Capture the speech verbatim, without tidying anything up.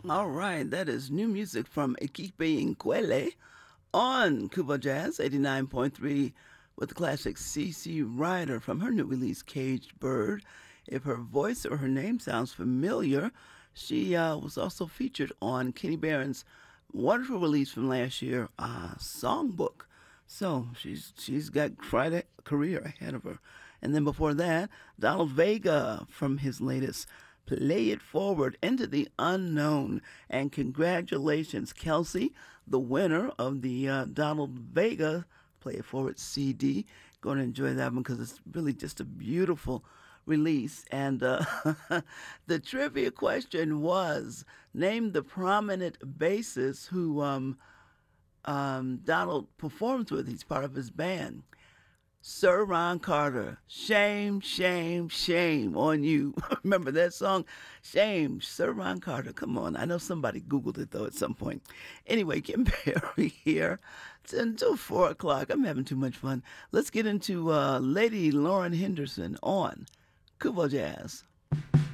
All right, that is new music from Equipe Inquele on Cuba Jazz eighty-nine point three with the classic C C Ryder from her new release Caged Bird. If her voice or her name sounds familiar, she uh, was also featured on Kenny Barron's wonderful release from last year, uh, Songbook. So she's she's got quite a career ahead of her. And then before that, Donald Vega from his latest Play It Forward into the Unknown. And congratulations, Kelsey, the winner of the uh, Donald Vega Play It Forward C D. Going to enjoy that one because it's really just a beautiful release. And uh, the trivia question was name the prominent bassist who um, um, Donald performs with. He's part of his band. Sir Ron Carter. Shame, shame, shame on you. Remember that song? Shame, Sir Ron Carter. Come on. I know somebody Googled it, though, at some point. Anyway, Kim Perry here. It's until four o'clock. I'm having too much fun. Let's get into uh, Lady Lauren Henderson on Kubo Jazz.